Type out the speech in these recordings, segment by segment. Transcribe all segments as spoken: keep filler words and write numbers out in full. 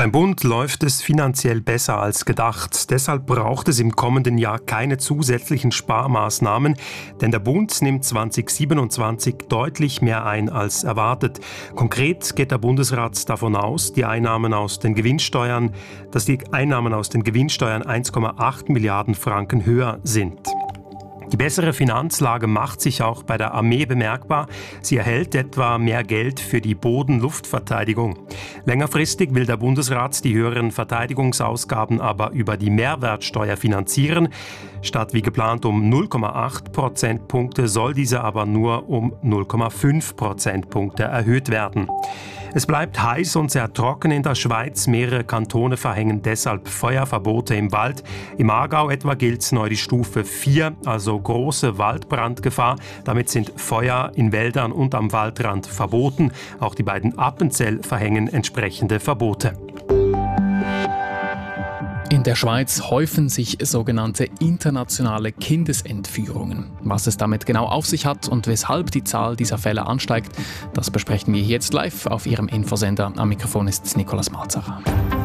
Beim Bund läuft es finanziell besser als gedacht. Deshalb braucht es im kommenden Jahr keine zusätzlichen Sparmaßnahmen, denn der Bund nimmt zwanzig siebenundzwanzig deutlich mehr ein als erwartet. Konkret geht der Bundesrat davon aus, die Einnahmen aus den Gewinnsteuern, dass die Einnahmen aus den Gewinnsteuern eins Komma acht Milliarden Franken höher sind. Die bessere Finanzlage macht sich auch bei der Armee bemerkbar. Sie erhält etwa mehr Geld für die Boden-Luftverteidigung. Längerfristig will der Bundesrat die höheren Verteidigungsausgaben aber über die Mehrwertsteuer finanzieren. Statt wie geplant um null Komma acht Prozentpunkte soll diese aber nur um null Komma fünf Prozentpunkte erhöht werden. Es bleibt heiß und sehr trocken in der Schweiz. Mehrere Kantone verhängen deshalb Feuerverbote im Wald. Im Aargau etwa gilt neu die Stufe vier, also große Waldbrandgefahr. Damit sind Feuer in Wäldern und am Waldrand verboten. Auch die beiden Appenzell verhängen entsprechende Verbote. In der Schweiz häufen sich sogenannte internationale Kindesentführungen. Was es damit genau auf sich hat und weshalb die Zahl dieser Fälle ansteigt, das besprechen wir jetzt live auf Ihrem Infosender. Am Mikrofon ist Nicolas Malzacher.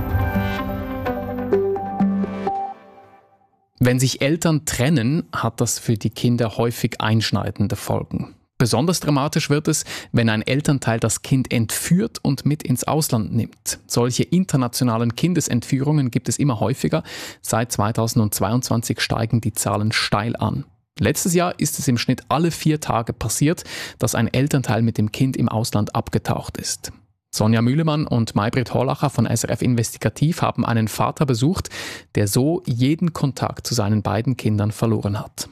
Wenn sich Eltern trennen, hat das für die Kinder häufig einschneidende Folgen. Besonders dramatisch wird es, wenn ein Elternteil das Kind entführt und mit ins Ausland nimmt. Solche internationalen Kindesentführungen gibt es immer häufiger. Seit zweitausendzweiundzwanzig steigen die Zahlen steil an. Letztes Jahr ist es im Schnitt alle vier Tage passiert, dass ein Elternteil mit dem Kind im Ausland abgetaucht ist. Sonja Mühlemann und Maybrit Horlacher von S R F Investigativ haben einen Vater besucht, der so jeden Kontakt zu seinen beiden Kindern verloren hat.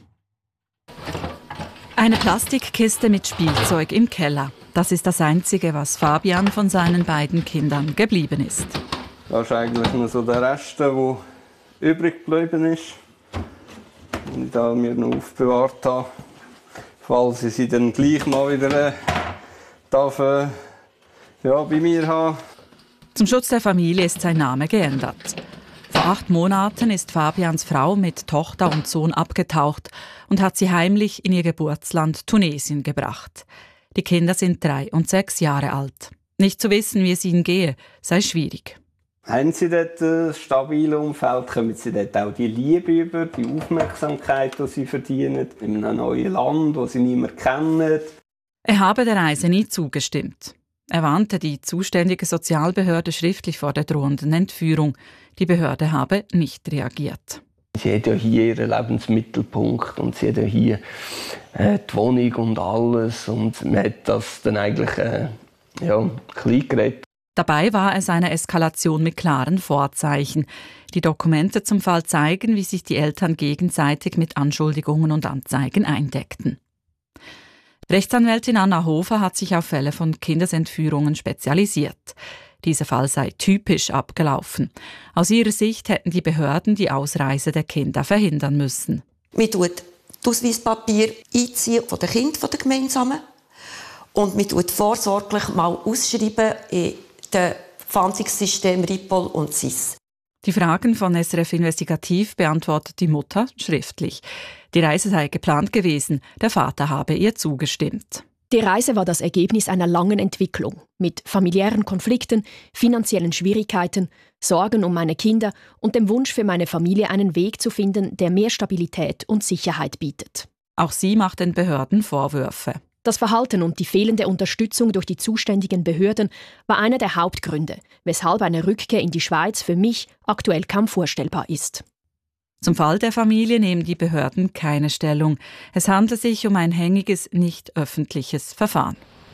Eine Plastikkiste mit Spielzeug im Keller. Das ist das Einzige, was Fabian von seinen beiden Kindern geblieben ist. Das ist eigentlich nur so der Rest, der übrig geblieben ist. Den ich da mir noch aufbewahrt habe. Falls ich sie dann gleich mal wieder äh, darf, äh, ja, bei mir haben. Zum Schutz der Familie ist sein Name geändert. Vor acht Monaten ist Fabians Frau mit Tochter und Sohn abgetaucht und hat sie heimlich in ihr Geburtsland Tunesien gebracht. Die Kinder sind drei und sechs Jahre alt. Nicht zu wissen, wie es ihnen gehe, sei schwierig. Haben sie dort ein stabiles Umfeld? Kommen sie dort auch die Liebe über, die Aufmerksamkeit, die sie verdienen, in einem neuen Land, das sie niemand kennen? Er habe der Reise nie zugestimmt. Er warnte die zuständige Sozialbehörde schriftlich vor der drohenden Entführung. Die Behörde habe nicht reagiert. Sie hat ja hier ihren Lebensmittelpunkt und sie hat ja hier äh, die Wohnung und alles. Und man hat das dann eigentlich äh, ja, klein geredet. Dabei war es eine Eskalation mit klaren Vorzeichen. Die Dokumente zum Fall zeigen, wie sich die Eltern gegenseitig mit Anschuldigungen und Anzeigen eindeckten. Rechtsanwältin Anna Hofer hat sich auf Fälle von Kindesentführungen spezialisiert. Dieser Fall sei typisch abgelaufen. Aus ihrer Sicht hätten die Behörden die Ausreise der Kinder verhindern müssen. Man tut das Ausweispapier einziehen von den Kindern, von den Gemeinsamen. Und man tut vorsorglich mal ausschreiben in den Fahndungssystemen Ripoll und S I S. Die Fragen von S R F Investigativ beantwortet die Mutter schriftlich. Die Reise sei geplant gewesen, der Vater habe ihr zugestimmt. Die Reise war das Ergebnis einer langen Entwicklung mit familiären Konflikten, finanziellen Schwierigkeiten, Sorgen um meine Kinder und dem Wunsch für meine Familie einen Weg zu finden, der mehr Stabilität und Sicherheit bietet. Auch sie macht den Behörden Vorwürfe. Das Verhalten und die fehlende Unterstützung durch die zuständigen Behörden war einer der Hauptgründe, weshalb eine Rückkehr in die Schweiz für mich aktuell kaum vorstellbar ist. Zum Fall der Familie nehmen die Behörden keine Stellung. Es handelt sich um ein hängiges, nicht öffentliches Verfahren.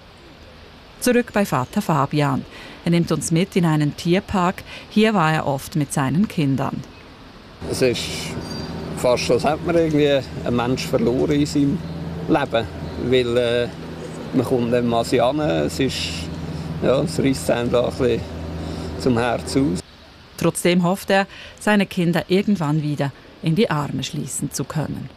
Zurück bei Vater Fabian. Er nimmt uns mit in einen Tierpark. Hier war er oft mit seinen Kindern. Es ist fast so, als hätte man irgendwie einen Menschen verloren in seinem Leben. Weil äh, man kommt dann mal an, es ist, ja, es reisst einem da ein bisschen zum Herz aus. Trotzdem hofft er, seine Kinder irgendwann wieder in die Arme schließen zu können.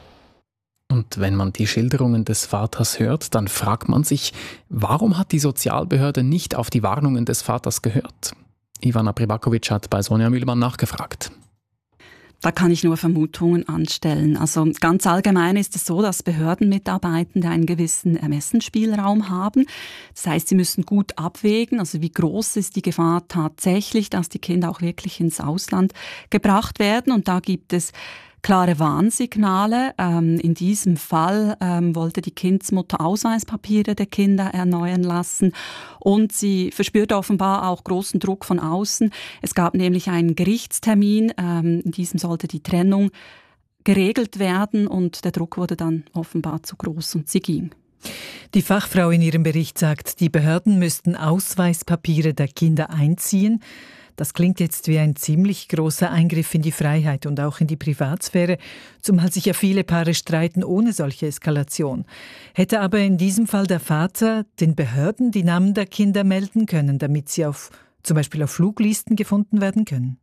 Und wenn man die Schilderungen des Vaters hört, dann fragt man sich, warum hat die Sozialbehörde nicht auf die Warnungen des Vaters gehört? Ivana Pribakovic hat bei Sonja Mühlmann nachgefragt. Da kann ich nur Vermutungen anstellen. Also ganz allgemein ist es so, dass Behördenmitarbeitende einen gewissen Ermessensspielraum haben. Das heißt, sie müssen gut abwägen, also wie groß ist die Gefahr tatsächlich, dass die Kinder auch wirklich ins Ausland gebracht werden. Und da gibt es klare Warnsignale. Ähm, in diesem Fall ähm, wollte die Kindsmutter Ausweispapiere der Kinder erneuern lassen und sie verspürte offenbar auch großen Druck von außen. Es gab nämlich einen Gerichtstermin, ähm, in diesem sollte die Trennung geregelt werden und der Druck wurde dann offenbar zu groß und sie ging. Die Fachfrau in ihrem Bericht sagt, die Behörden müssten Ausweispapiere der Kinder einziehen. Das klingt jetzt wie ein ziemlich großer Eingriff in die Freiheit und auch in die Privatsphäre, zumal sich ja viele Paare streiten ohne solche Eskalation. Hätte aber in diesem Fall der Vater den Behörden die Namen der Kinder melden können, damit sie auf, zum Beispiel auf Fluglisten gefunden werden können?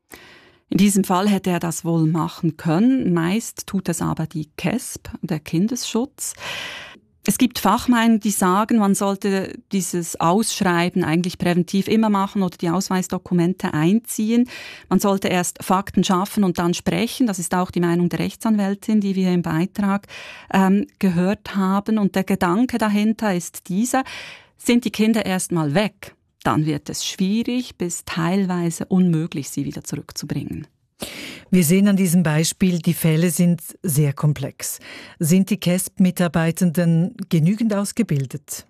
In diesem Fall hätte er das wohl machen können. Meist tut es aber die K E S P, der Kindesschutz. Es gibt Fachmeinungen, die sagen, man sollte dieses Ausschreiben eigentlich präventiv immer machen oder die Ausweisdokumente einziehen. Man sollte erst Fakten schaffen und dann sprechen. Das ist auch die Meinung der Rechtsanwältin, die wir im Beitrag ähm, gehört haben. Und der Gedanke dahinter ist dieser: Sind die Kinder erst mal weg, dann wird es schwierig bis teilweise unmöglich, sie wieder zurückzubringen. Wir sehen an diesem Beispiel, die Fälle sind sehr komplex. Sind die K E S P-Mitarbeitenden genügend ausgebildet?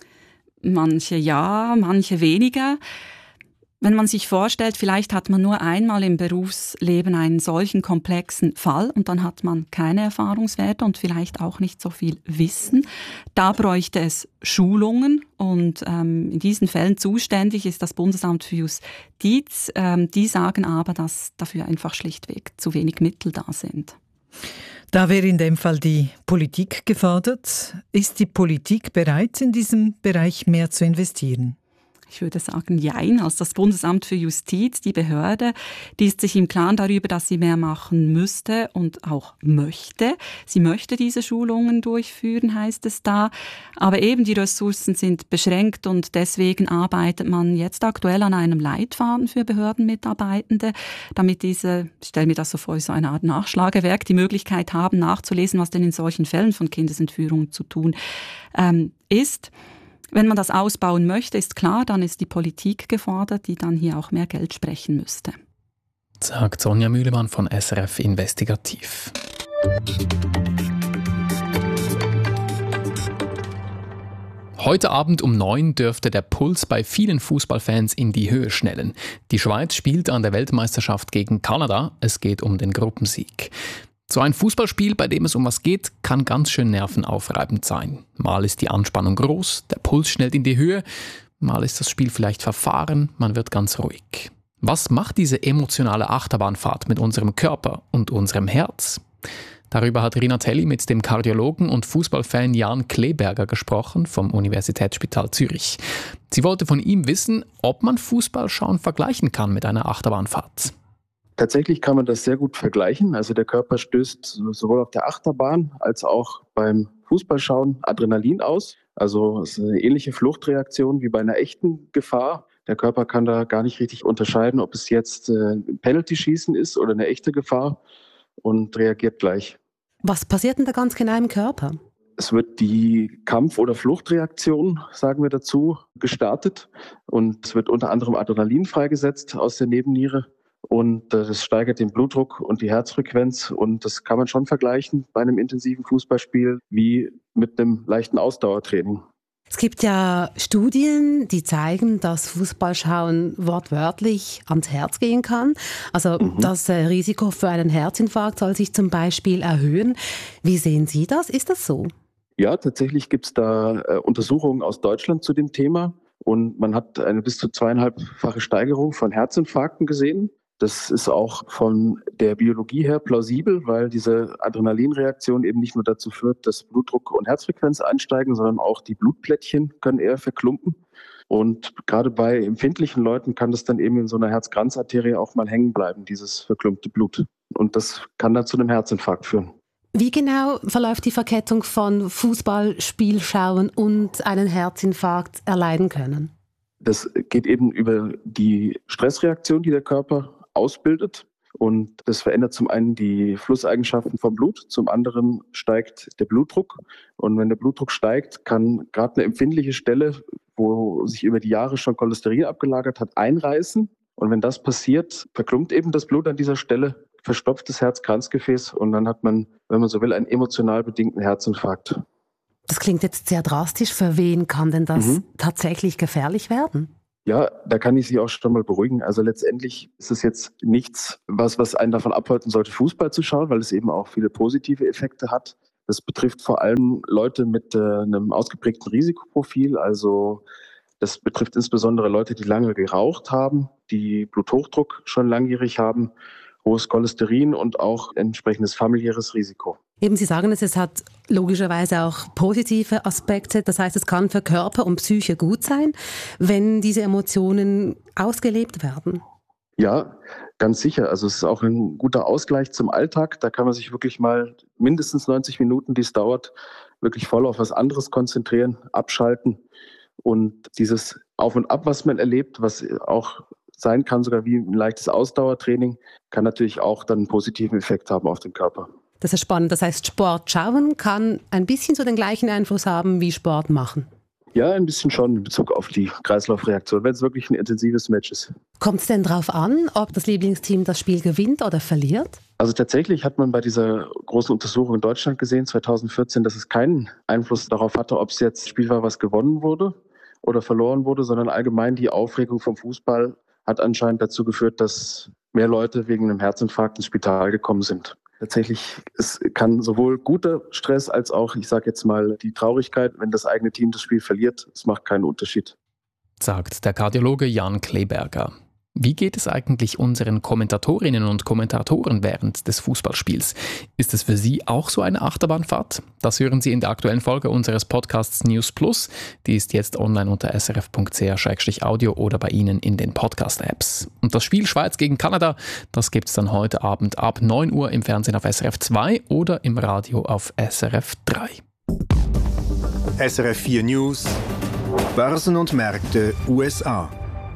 Manche ja, manche weniger. Wenn man sich vorstellt, vielleicht hat man nur einmal im Berufsleben einen solchen komplexen Fall und dann hat man keine Erfahrungswerte und vielleicht auch nicht so viel Wissen. Da bräuchte es Schulungen und ähm, in diesen Fällen zuständig ist das Bundesamt für Justiz. Ähm, die sagen aber, dass dafür einfach schlichtweg zu wenig Mittel da sind. Da wäre in dem Fall die Politik gefordert. Ist die Politik bereit, in diesem Bereich mehr zu investieren? Ich würde sagen, jein. Also das Bundesamt für Justiz, die Behörde, die ist sich im Klaren darüber, dass sie mehr machen müsste und auch möchte. Sie möchte diese Schulungen durchführen, heißt es da. Aber eben die Ressourcen sind beschränkt und deswegen arbeitet man jetzt aktuell an einem Leitfaden für Behördenmitarbeitende, damit diese, ich stelle mir das so vor, so eine Art Nachschlagewerk, die Möglichkeit haben, nachzulesen, was denn in solchen Fällen von Kindesentführungen zu tun ähm, ist. Wenn man das ausbauen möchte, ist klar, dann ist die Politik gefordert, die dann hier auch mehr Geld sprechen müsste. Sagt Sonja Mühlemann von S R F Investigativ. Heute Abend um neun dürfte der Puls bei vielen Fußballfans in die Höhe schnellen. Die Schweiz spielt an der Weltmeisterschaft gegen Kanada. Es geht um den Gruppensieg. So ein Fußballspiel, bei dem es um was geht, kann ganz schön nervenaufreibend sein. Mal ist die Anspannung groß, der Puls schnellt in die Höhe, mal ist das Spiel vielleicht verfahren, man wird ganz ruhig. Was macht diese emotionale Achterbahnfahrt mit unserem Körper und unserem Herz? Darüber hat Rina Telli mit dem Kardiologen und Fußballfan Jan Kleberger gesprochen vom Universitätsspital Zürich. Sie wollte von ihm wissen, ob man Fußballschauen vergleichen kann mit einer Achterbahnfahrt. Tatsächlich kann man das sehr gut vergleichen. Also der Körper stößt sowohl auf der Achterbahn als auch beim Fußballschauen Adrenalin aus. Also es ist eine ähnliche Fluchtreaktion wie bei einer echten Gefahr. Der Körper kann da gar nicht richtig unterscheiden, ob es jetzt ein Penalty-Schießen ist oder eine echte Gefahr und reagiert gleich. Was passiert denn da ganz genau im Körper? Es wird die Kampf- oder Fluchtreaktion, sagen wir dazu, gestartet. Und es wird unter anderem Adrenalin freigesetzt aus der Nebenniere. Und das steigert den Blutdruck und die Herzfrequenz. Und das kann man schon vergleichen bei einem intensiven Fußballspiel wie mit einem leichten Ausdauertraining. Es gibt ja Studien, die zeigen, dass Fußballschauen wortwörtlich ans Herz gehen kann. Also mhm. das Risiko für einen Herzinfarkt soll sich zum Beispiel erhöhen. Wie sehen Sie das? Ist das so? Ja, tatsächlich gibt es da äh, Untersuchungen aus Deutschland zu dem Thema. Und man hat eine bis zu zweieinhalbfache Steigerung von Herzinfarkten gesehen. Das ist auch von der Biologie her plausibel, weil diese Adrenalinreaktion eben nicht nur dazu führt, dass Blutdruck und Herzfrequenz ansteigen, sondern auch die Blutplättchen können eher verklumpen. Und gerade bei empfindlichen Leuten kann das dann eben in so einer Herzkranzarterie auch mal hängen bleiben, dieses verklumpte Blut. Und das kann dann zu einem Herzinfarkt führen. Wie genau verläuft die Verkettung von Fußballspielschauen und einen Herzinfarkt erleiden können? Das geht eben über die Stressreaktion, die der Körper ausbildet. Und das verändert zum einen die Flusseigenschaften vom Blut, zum anderen steigt der Blutdruck. Und wenn der Blutdruck steigt, kann gerade eine empfindliche Stelle, wo sich über die Jahre schon Cholesterin abgelagert hat, einreißen. Und wenn das passiert, verklumpt eben das Blut an dieser Stelle, verstopft das Herz-Kranzgefäß und dann hat man, wenn man so will, einen emotional bedingten Herzinfarkt. Das klingt jetzt sehr drastisch. Für wen kann denn das mhm. tatsächlich gefährlich werden? Ja, da kann ich Sie auch schon mal beruhigen. Also letztendlich ist es jetzt nichts, was, was einen davon abhalten sollte, Fußball zu schauen, weil es eben auch viele positive Effekte hat. Das betrifft vor allem Leute mit äh, einem ausgeprägten Risikoprofil. Also das betrifft insbesondere Leute, die lange geraucht haben, die Bluthochdruck schon langjährig haben, hohes Cholesterin und auch entsprechendes familiäres Risiko. Eben, Sie sagen es, es hat logischerweise auch positive Aspekte. Das heißt, es kann für Körper und Psyche gut sein, wenn diese Emotionen ausgelebt werden. Ja, ganz sicher. Also es ist auch ein guter Ausgleich zum Alltag. Da kann man sich wirklich mal mindestens neunzig Minuten, die es dauert, wirklich voll auf was anderes konzentrieren, abschalten. Und dieses Auf und Ab, was man erlebt, was auch sein kann, sogar wie ein leichtes Ausdauertraining, kann natürlich auch dann einen positiven Effekt haben auf den Körper. Das ist spannend. Das heißt, Sport schauen kann ein bisschen so den gleichen Einfluss haben wie Sport machen. Ja, ein bisschen schon in Bezug auf die Kreislaufreaktion, wenn es wirklich ein intensives Match ist. Kommt es denn darauf an, ob das Lieblingsteam das Spiel gewinnt oder verliert? Also tatsächlich hat man bei dieser großen Untersuchung in Deutschland gesehen, zweitausendvierzehn, dass es keinen Einfluss darauf hatte, ob es jetzt ein Spiel war, was gewonnen wurde oder verloren wurde, sondern allgemein die Aufregung vom Fußball hat anscheinend dazu geführt, dass mehr Leute wegen einem Herzinfarkt ins Spital gekommen sind. Tatsächlich, es kann sowohl guter Stress als auch, ich sage jetzt mal, die Traurigkeit, wenn das eigene Team das Spiel verliert, es macht keinen Unterschied. Sagt der Kardiologe Jan Kleberger. Wie geht es eigentlich unseren Kommentatorinnen und Kommentatoren während des Fußballspiels? Ist es für Sie auch so eine Achterbahnfahrt? Das hören Sie in der aktuellen Folge unseres Podcasts News Plus. Die ist jetzt online unter s r f punkt c h slash audio oder bei Ihnen in den Podcast-Apps. Und das Spiel Schweiz gegen Kanada, das gibt es dann heute Abend ab neun Uhr im Fernsehen auf S R F zwei oder im Radio auf S R F drei. S R F vier News, Börsen und Märkte U S A.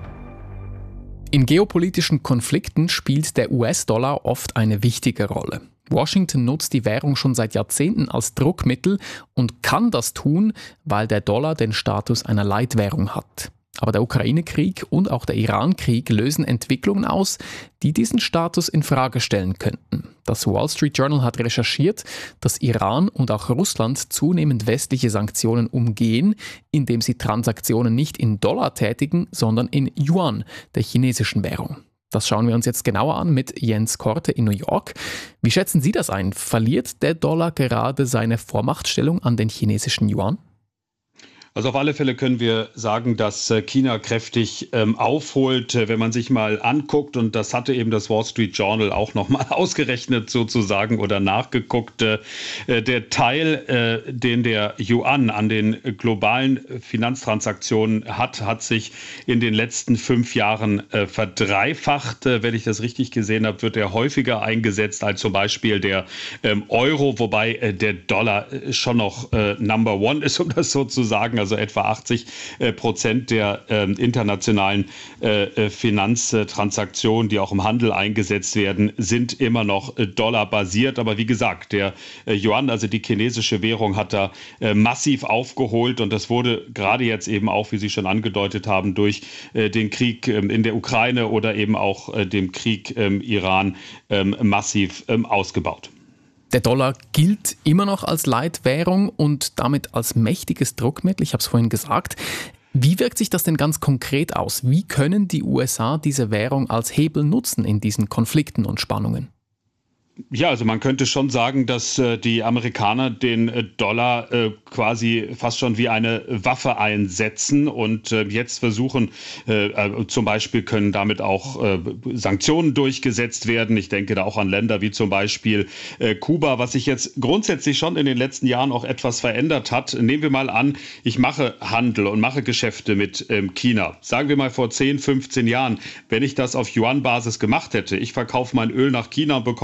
In geopolitischen Konflikten spielt der U S-Dollar oft eine wichtige Rolle. Washington nutzt die Währung schon seit Jahrzehnten als Druckmittel und kann das tun, weil der Dollar den Status einer Leitwährung hat. Aber der Ukraine-Krieg und auch der Iran-Krieg lösen Entwicklungen aus, die diesen Status in Frage stellen könnten. Das Wall Street Journal hat recherchiert, dass Iran und auch Russland zunehmend westliche Sanktionen umgehen, indem sie Transaktionen nicht in Dollar tätigen, sondern in Yuan, der chinesischen Währung. Das schauen wir uns jetzt genauer an mit Jens Korte in New York. Wie schätzen Sie das ein? Verliert der Dollar gerade seine Vormachtstellung an den chinesischen Yuan? Also auf alle Fälle können wir sagen, dass China kräftig ähm, aufholt, wenn man sich mal anguckt, und das hatte eben das Wall Street Journal auch nochmal ausgerechnet sozusagen oder nachgeguckt. Äh, der Teil, äh, den der Yuan an den globalen Finanztransaktionen hat, hat sich in den letzten fünf Jahren äh, verdreifacht. Äh, wenn ich das richtig gesehen habe, wird er häufiger eingesetzt als zum Beispiel der ähm, Euro, wobei äh, der Dollar schon noch äh, Number One ist, um das so zu sagen. Also etwa achtzig Prozent der äh, internationalen äh, Finanztransaktionen, die auch im Handel eingesetzt werden, sind immer noch äh, dollarbasiert. Aber wie gesagt, der äh, Yuan, also die chinesische Währung, hat da äh, massiv aufgeholt. Und das wurde gerade jetzt eben auch, wie Sie schon angedeutet haben, durch äh, den Krieg äh, in der Ukraine oder eben auch äh, dem Krieg im äh, Iran äh, massiv äh, ausgebaut. Der Dollar gilt immer noch als Leitwährung und damit als mächtiges Druckmittel. Ich habe es vorhin gesagt. Wie wirkt sich das denn ganz konkret aus? Wie können die U S A diese Währung als Hebel nutzen in diesen Konflikten und Spannungen? Ja, also man könnte schon sagen, dass äh, die Amerikaner den äh, Dollar äh, quasi fast schon wie eine Waffe einsetzen und äh, jetzt versuchen, äh, äh, zum Beispiel können damit auch äh, Sanktionen durchgesetzt werden. Ich denke da auch an Länder wie zum Beispiel äh, Kuba, was sich jetzt grundsätzlich schon in den letzten Jahren auch etwas verändert hat. Nehmen wir mal an, ich mache Handel und mache Geschäfte mit ähm, China. Sagen wir mal vor zehn, fünfzehn Jahren, wenn ich das auf Yuan-Basis gemacht hätte, ich verkaufe mein Öl nach China und bekomme dafür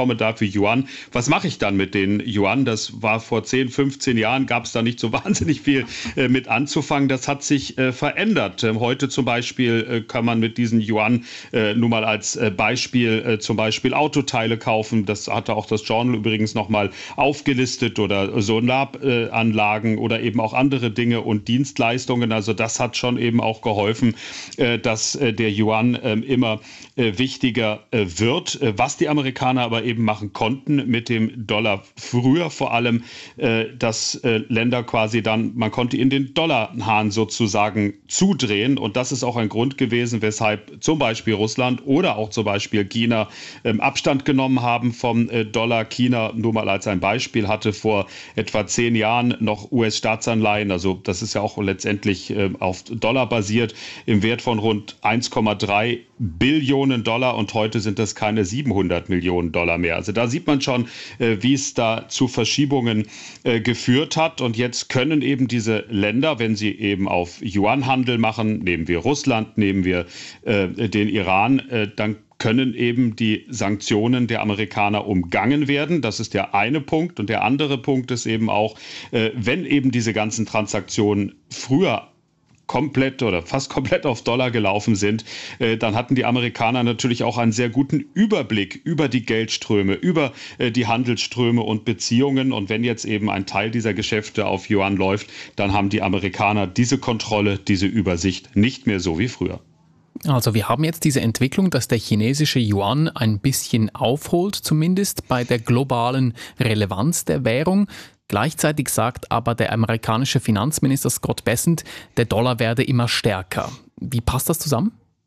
für Yuan. Was mache ich dann mit den Yuan? Das war vor zehn, fünfzehn Jahren, gab es da nicht so wahnsinnig viel äh, mit anzufangen. Das hat sich äh, verändert. Ähm, heute zum Beispiel äh, kann man mit diesen Yuan äh, nur mal als äh, Beispiel äh, zum Beispiel Autoteile kaufen. Das hatte auch das Journal übrigens nochmal aufgelistet oder Solaranlagen äh, oder eben auch andere Dinge und Dienstleistungen. Also das hat schon eben auch geholfen, äh, dass äh, der Yuan äh, immer äh, wichtiger äh, wird. Äh, was die Amerikaner aber eben machen konnten mit dem Dollar früher vor allem, äh, dass äh, Länder quasi dann, man konnte in den Dollarhahn sozusagen zudrehen. Und das ist auch ein Grund gewesen, weshalb zum Beispiel Russland oder auch zum Beispiel China äh, Abstand genommen haben vom äh, Dollar. China, nur mal als ein Beispiel, hatte vor etwa zehn Jahren noch U S-Staatsanleihen, also das ist ja auch letztendlich äh, auf Dollar basiert, im Wert von rund eins Komma drei Billionen Dollar und heute sind das keine siebenhundert Millionen Dollar mehr. Also da sieht man schon, äh, wie es da zu Verschiebungen äh, geführt hat. Und jetzt können eben diese Länder, wenn sie eben auf Yuan-Handel machen, nehmen wir Russland, nehmen wir äh, den Iran, äh, dann können eben die Sanktionen der Amerikaner umgangen werden. Das ist der eine Punkt. Und der andere Punkt ist eben auch, äh, wenn eben diese ganzen Transaktionen früher komplett oder fast komplett auf Dollar gelaufen sind, äh, dann hatten die Amerikaner natürlich auch einen sehr guten Überblick über die Geldströme, über äh, die Handelsströme und Beziehungen. Und wenn jetzt eben ein Teil dieser Geschäfte auf Yuan läuft, dann haben die Amerikaner diese Kontrolle, diese Übersicht nicht mehr so wie früher. Also wir haben jetzt diese Entwicklung, dass der chinesische Yuan ein bisschen aufholt, zumindest bei der globalen Relevanz der Währung. Gleichzeitig sagt aber der amerikanische Finanzminister Scott Bessent, der Dollar werde immer stärker. Wie passt das zusammen?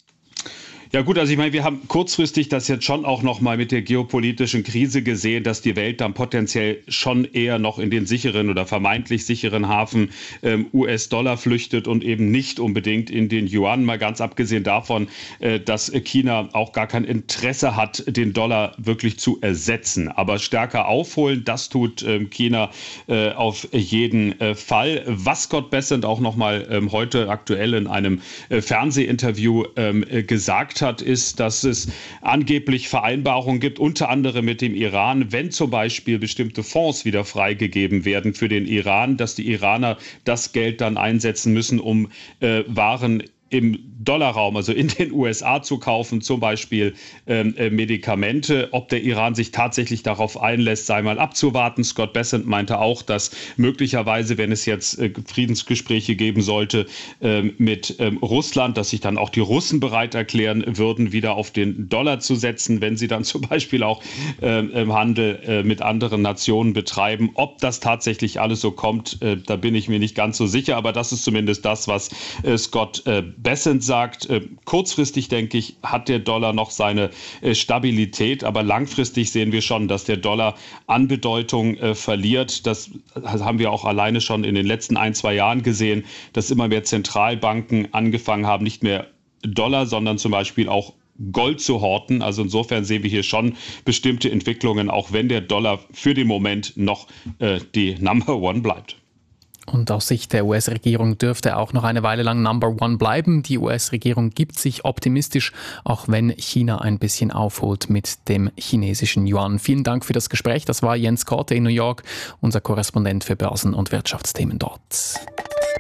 Ja gut, also ich meine, wir haben kurzfristig das jetzt schon auch noch mal mit der geopolitischen Krise gesehen, dass die Welt dann potenziell schon eher noch in den sicheren oder vermeintlich sicheren Hafen ähm, U S-Dollar flüchtet und eben nicht unbedingt in den Yuan, mal ganz abgesehen davon, äh, dass China auch gar kein Interesse hat, den Dollar wirklich zu ersetzen. Aber stärker aufholen, das tut ähm, China äh, auf jeden äh, Fall. Was Scott Bessent auch noch mal ähm, heute aktuell in einem äh, Fernsehinterview ähm, äh, gesagt hat, ist, dass es angeblich Vereinbarungen gibt, unter anderem mit dem Iran, wenn zum Beispiel bestimmte Fonds wieder freigegeben werden für den Iran, dass die Iraner das Geld dann einsetzen müssen, um äh, Waren im Dollarraum, also in den U S A zu kaufen, zum Beispiel ähm, äh, Medikamente. Ob der Iran sich tatsächlich darauf einlässt, sei mal abzuwarten. Scott Bessent meinte auch, dass möglicherweise, wenn es jetzt äh, Friedensgespräche geben sollte äh, mit ähm, Russland, dass sich dann auch die Russen bereit erklären würden, wieder auf den Dollar zu setzen, wenn sie dann zum Beispiel auch äh, im Handel äh, mit anderen Nationen betreiben. Ob das tatsächlich alles so kommt, äh, da bin ich mir nicht ganz so sicher, aber das ist zumindest das, was äh, Scott äh, Bessent sagt, äh, kurzfristig, denke ich, hat der Dollar noch seine äh, Stabilität, aber langfristig sehen wir schon, dass der Dollar an Bedeutung äh, verliert. Das haben wir auch alleine schon in den letzten ein, zwei Jahren gesehen, dass immer mehr Zentralbanken angefangen haben, nicht mehr Dollar, sondern zum Beispiel auch Gold zu horten. Also insofern sehen wir hier schon bestimmte Entwicklungen, auch wenn der Dollar für den Moment noch äh, die Number One bleibt. Und aus Sicht der U S-Regierung dürfte er auch noch eine Weile lang Number One bleiben. Die U S-Regierung gibt sich optimistisch, auch wenn China ein bisschen aufholt mit dem chinesischen Yuan. Vielen Dank für das Gespräch. Das war Jens Korte in New York, unser Korrespondent für Börsen- und Wirtschaftsthemen dort.